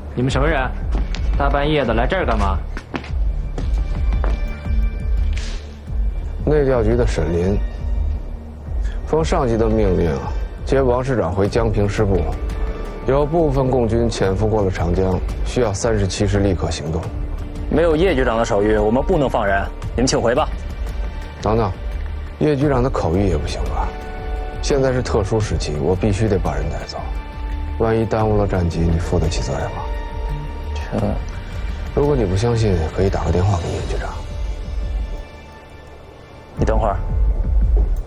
你们什么人？大半夜的来这儿干嘛？ 内调局的沈林，奉上级的命令，接王市长回江平师部，有部分共军潜伏过了长江，需要37师立刻行动。 没有叶局长的手谕，我们不能放人。你们请回吧。 等等，叶局长的口谕也不行吧？现在是特殊时期，我必须得把人带走。万一耽误了战机，你负得起责任吗？如果你不相信，可以打个电话给叶局长。 你等会儿。